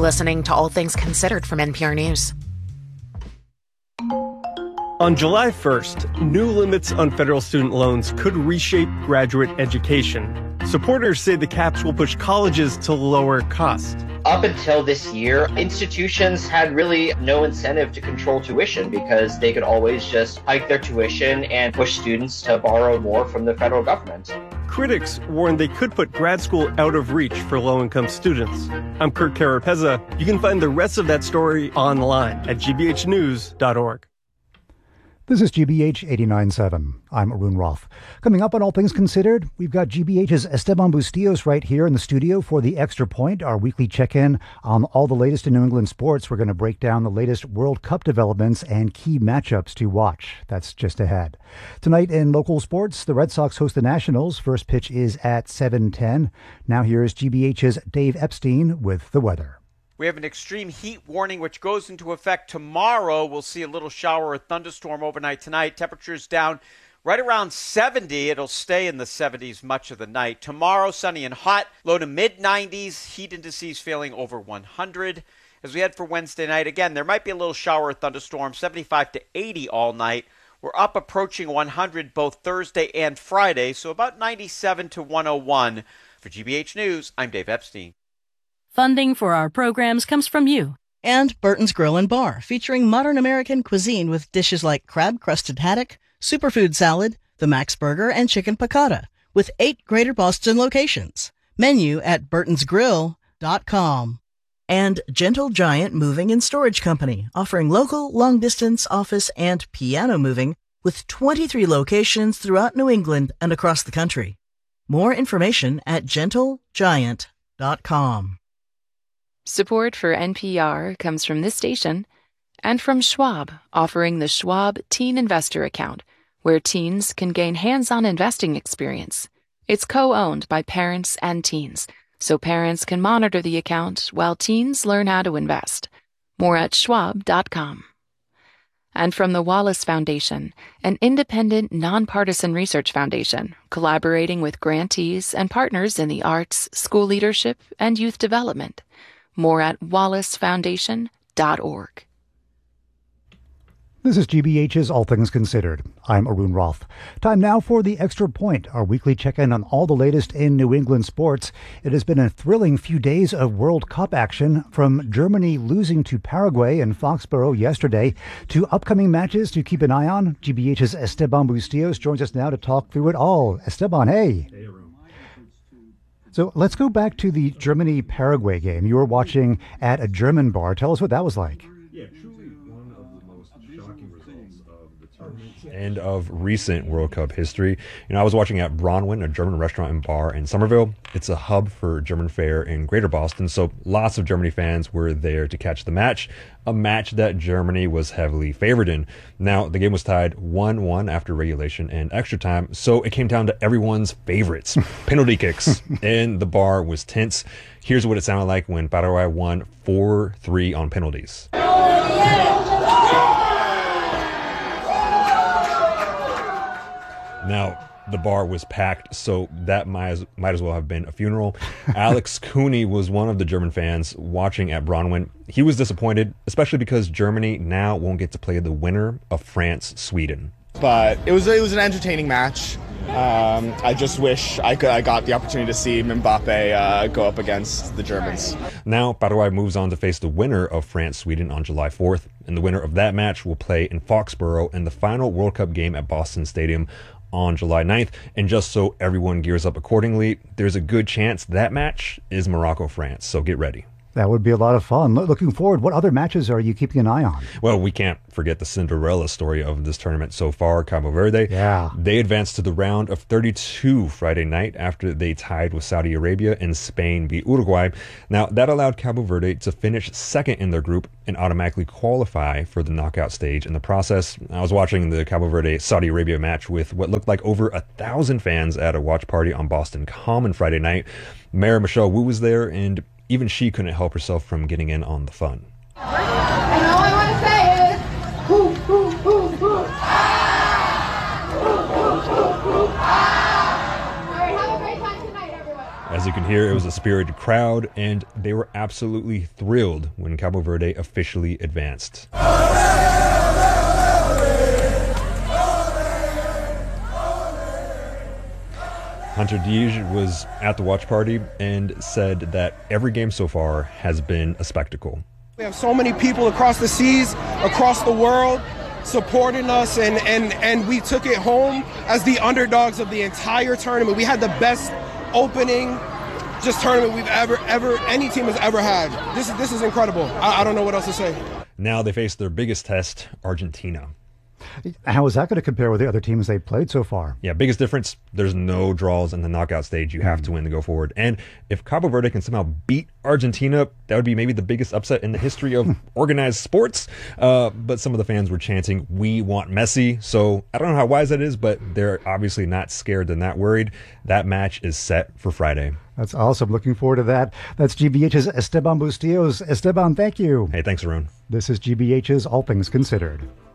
listening to All Things Considered from NPR News. On July 1st, new limits on federal student loans could reshape graduate education. Supporters say the caps will push colleges to lower cost. Up until this year, institutions had really no incentive to control tuition because they could always just hike their tuition and push students to borrow more from the federal government. Critics warn they could put grad school out of reach for low-income students. I'm Kurt Carapezza. You can find the rest of that story online at gbhnews.org. This is GBH 89.7. I'm Arun Roth. Coming up on All Things Considered, we've got GBH's Esteban Bustillos right here in the studio for the Extra Point, our weekly check-in on all the latest in New England sports. We're going to break down the latest World Cup developments and key matchups to watch. That's just ahead. Tonight in local sports, the Red Sox host the Nationals. First pitch is at 7:10. Now here's GBH's Dave Epstein with the weather. We have an extreme heat warning which goes into effect tomorrow. We'll see a little shower or thunderstorm overnight tonight. Temperatures down right around 70. It'll stay in the 70s much of the night. Tomorrow, sunny and hot, low to mid-90s. Heat indices feeling over 100. As we head for Wednesday night, again, there might be a little shower or thunderstorm, 75 to 80 all night. We're up approaching 100 both Thursday and Friday, so about 97 to 101. For GBH News, I'm Dave Epstein. Funding for our programs comes from you. And Burton's Grill and Bar, featuring modern American cuisine with dishes like crab-crusted haddock, superfood salad, the Max Burger, and chicken piccata, with 8 Greater Boston locations. Menu at burtonsgrill.com. And Gentle Giant Moving and Storage Company, offering local, long-distance, office, and piano moving with 23 locations throughout New England and across the country. More information at gentlegiant.com. Support for NPR comes from this station and from Schwab, offering the Schwab Teen Investor Account, where teens can gain hands-on investing experience. It's co-owned by parents and teens, so parents can monitor the account while teens learn how to invest. More at schwab.com. And from the Wallace Foundation, an independent, nonpartisan research foundation collaborating with grantees and partners in the arts, school leadership, and youth development. More at wallacefoundation.org. This is GBH's All Things Considered. I'm Arun Roth. Time now for the Extra Point, our weekly check-in on all the latest in New England sports. It has been a thrilling few days of World Cup action, from Germany losing to Paraguay in Foxborough yesterday to upcoming matches to keep an eye on. GBH's Esteban Bustillos joins us now to talk through it all. Esteban, hey. Hey, Arun. So let's go back to the Germany-Paraguay game. You were watching at a German bar. Tell us what that was like. Yeah, truly one of the most shocking results of the tournament and of recent World Cup history. You know, I was watching at Bronwyn, a German restaurant and bar in Somerville. It's a hub for German fare in Greater Boston, so lots of Germany fans were there to catch the match, a match that Germany was heavily favored in. Now, the game was tied 1-1 after regulation and extra time, so it came down to everyone's favorites, penalty kicks, and the bar was tense. Here's what it sounded like when Paraguay won 4-3 on penalties. Now, the bar was packed, so that might as well have been a funeral. Alex Cooney was one of the German fans watching at Bronwyn. He was disappointed, especially because Germany now won't get to play the winner of France-Sweden. But it was an entertaining match. I just wish I got the opportunity to see Mbappe go up against the Germans. Now, Paraguay moves on to face the winner of France-Sweden on July 4th, and the winner of that match will play in Foxborough in the final World Cup game at Boston Stadium on July 9th. And just so everyone gears up accordingly, there's a good chance that match is Morocco-France, so get ready. That would be a lot of fun. Looking forward, what other matches are you keeping an eye on? Well, we can't forget the Cinderella story of this tournament so far, Cabo Verde. Yeah. They advanced to the round of 32 Friday night after they tied with Saudi Arabia and Spain beat Uruguay. Now, that allowed Cabo Verde to finish second in their group and automatically qualify for the knockout stage in the process. I was watching the Cabo Verde-Saudi Arabia match with what looked like over 1,000 fans at a watch party on Boston Common Friday night. Mayor Michelle Wu was there, and even she couldn't help herself from getting in on the fun. And all I want to say is, hoo, hoo, hoo, hoo. Ah! Hoo, hoo, hoo, hoo. Ah! All right, have a great time tonight, everyone. As you can hear, it was a spirited crowd, and they were absolutely thrilled when Cabo Verde officially advanced. Hunter Deege was at the watch party and said that every game so far has been a spectacle. We have so many people across the seas, across the world, supporting us, and we took it home as the underdogs of the entire tournament. We had the best opening tournament we've ever any team has ever had. This is incredible. I don't know what else to say. Now they face their biggest test, Argentina. How is that going to compare with the other teams they've played so far? Yeah, biggest difference, there's no draws in the knockout stage. You have to win to go forward. And if Cabo Verde can somehow beat Argentina, that would be maybe the biggest upset in the history of organized sports. But some of the fans were chanting, "We want Messi." So I don't know how wise that is, but they're obviously not scared and not worried. That match is set for Friday. That's awesome. Looking forward to that. That's GBH's Esteban Bustillos. Esteban, thank you. Hey, thanks, Arun. This is GBH's All Things Considered.